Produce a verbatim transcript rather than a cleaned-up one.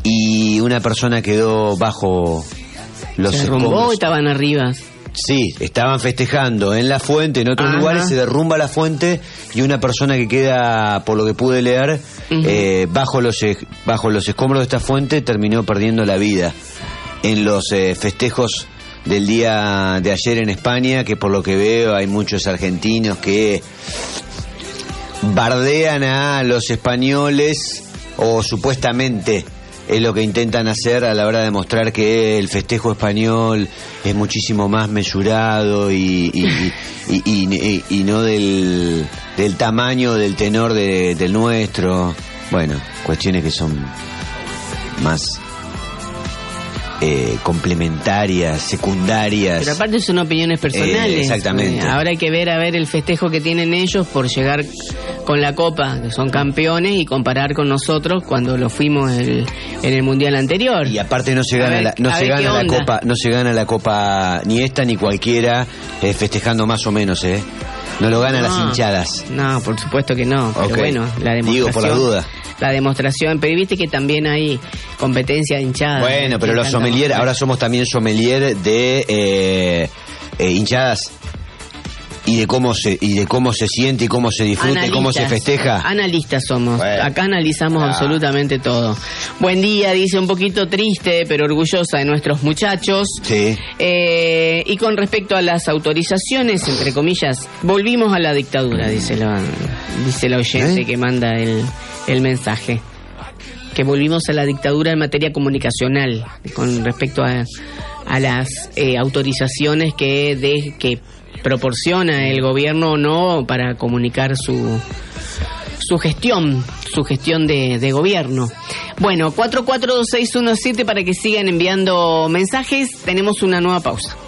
y una persona quedó bajo los ¿Se derrumbó escombros. o estaban arriba? Sí, estaban festejando en la fuente, en otros Ajá. lugares, se derrumba la fuente y una persona que queda, por lo que pude leer, uh-huh. eh, bajo los bajo los escombros de esta fuente terminó perdiendo la vida en los eh, festejos del día de ayer en España, que por lo que veo hay muchos argentinos que bardean a los españoles, o supuestamente es lo que intentan hacer a la hora de mostrar que el festejo español es muchísimo más mesurado y, y, y, y, y, y no del, del tamaño, del tenor de, del nuestro. Bueno, cuestiones que son más eh, complementarias, secundarias. Pero aparte son opiniones personales. Eh, exactamente. Eh, ahora hay que ver a ver el festejo que tienen ellos por llegar con la Copa, que son campeones, y comparar con nosotros cuando lo fuimos el, en el mundial anterior. Y aparte no se gana ver, la, no se gana la Copa, no se gana la Copa ni esta ni cualquiera eh, festejando más o menos, eh. No lo ganan no, las hinchadas. No, por supuesto que no. Pero okay. bueno, la demostración. Digo por la duda. La demostración, pero viste que también hay competencia de hinchadas. Bueno, pero los sommelier, ahora somos también sommelier de eh, eh, hinchadas. Y de cómo se y de cómo se siente y cómo se disfruta y cómo se festeja. Analistas somos. Bueno. Acá analizamos ah. absolutamente todo. Buen día, dice, un poquito triste, pero orgullosa de nuestros muchachos. Sí. Eh, y con respecto a las autorizaciones, entre comillas, volvimos a la dictadura, dice la, dice la oyente ¿Eh? que manda el, el mensaje. Que volvimos a la dictadura en materia comunicacional, con respecto a, a las eh, autorizaciones que de que proporciona el gobierno o no para comunicar su su gestión, su gestión de, de gobierno. Bueno, cuatro cuatro dos seis uno siete para que sigan enviando mensajes. Tenemos una nueva pausa.